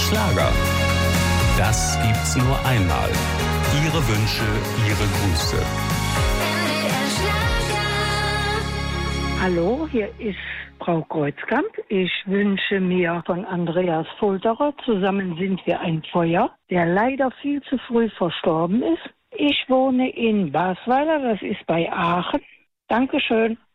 Schlager. Das gibt's nur einmal. Ihre Wünsche, Ihre Grüße. Hallo, hier ist Frau Kreuzkamp. Ich wünsche mir von Andreas Fulterer "Zusammen sind wir ein Feuer", der leider viel zu früh verstorben ist. Ich wohne in Basweiler, das ist bei Aachen. Dankeschön.